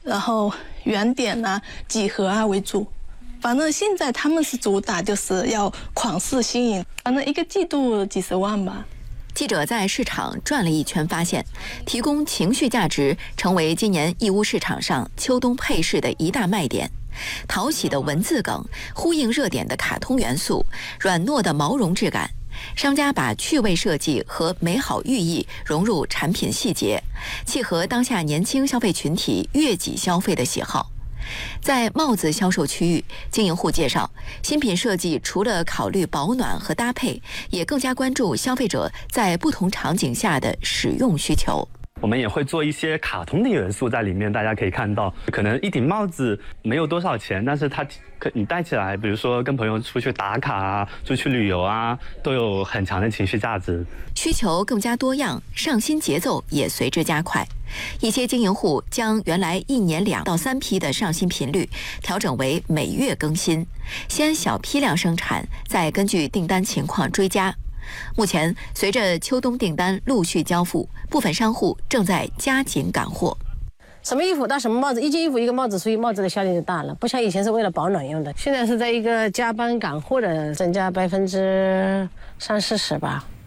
然后圆点啊、几何啊为主。反正现在他们是主打就是要款式新颖，反正一个季度几十万吧。 记者在市场转了一圈，发现提供情绪价值成为今年义乌市场上秋冬配饰的一大卖点。讨喜的文字梗，呼应热点的卡通元素，软糯的毛绒质感。商家把趣味设计和美好寓意融入产品细节，契合当下年轻消费群体悦己消费的喜好。在帽子销售区域，经营户介绍，新品设计除了考虑保暖和搭配，也更加关注消费者在不同场景下的使用需求。 我们也会做一些卡通的元素在里面，大家可以看到，可能一顶帽子没有多少钱，但是你戴起来，比如说跟朋友出去打卡啊、出去旅游啊，都有很强的情绪价值。 需求更加多样，上新节奏也随之加快。一些经营户将原来1年2到3批的上新频率调整为每月更新，先小批量生产，再根据订单情况追加。目前，随着秋冬订单陆续交付，部分商户正在加紧赶货。 什么衣服到什么帽子，一件衣服一个帽子，所以帽子的销量就大了。不像以前是为了保暖用的，现在是在一个加班赶货的，增加30%-40%吧。